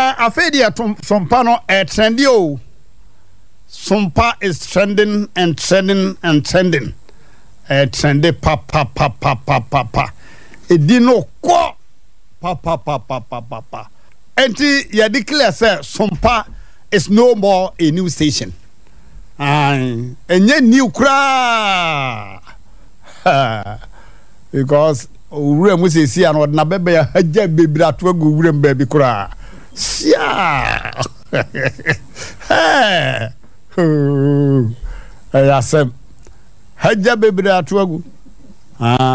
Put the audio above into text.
Afedia Sompano trendy o. Sompa is trending and trending and trending. Trendy pa. Edino kwa pa. Enti ya declare say Sompa is no more a new station. Enye new kra. Because ure mu se si an na bebe ya haja bebira to agu ure mbabi kra. Sia. Hey. Ayasem haja bebira to agu.